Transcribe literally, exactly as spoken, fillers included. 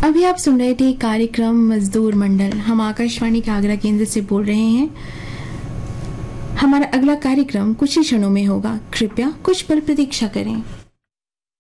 अभी आप सुन रहे थे कार्यक्रम मजदूर मंडल। हम आकाशवाणी के आगरा केंद्र से बोल रहे हैं। हमारा अगला कार्यक्रम कुछ ही क्षणों में होगा, कृपया कुछ पल प्रतीक्षा करें।